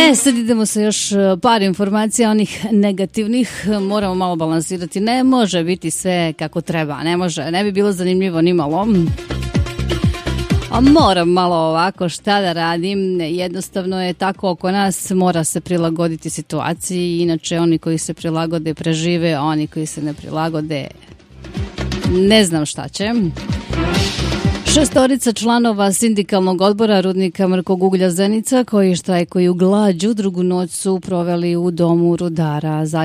Sad idemo sa još par informacija, onih negativnih. Moramo malo balansirati. Ne može biti sve kako treba. Ne može. Ne bi bilo zanimljivo ni malo. A moram malo ovako, šta da radim. Jednostavno je tako oko nas. Mora se prilagoditi situaciji. Inače, oni koji se prilagode prežive, a oni koji se ne prilagode ne znam šta će. 6 članova sindikalnog odbora rudnika Mrkog uglja Zenica koji štrajkuju glađu drugu noć su proveli u domu rudara.